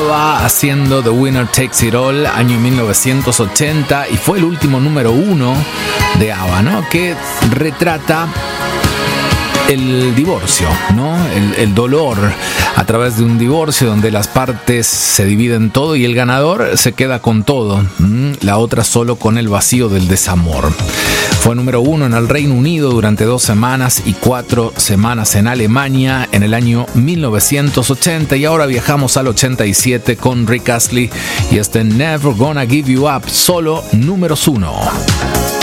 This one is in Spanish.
ABBA haciendo The Winner Takes It All, año 1980, y fue el último número 1 de ABBA, ¿no? Que retrata el divorcio, ¿no? El dolor a través de un divorcio donde las partes se dividen todo y el ganador se queda con todo, la otra solo con el vacío del desamor. Fue número 1 en el Reino Unido durante 2 semanas y 4 semanas en Alemania en el año 1980, y ahora viajamos al 87 con Rick Astley y este Never Gonna Give You Up, solo números 1.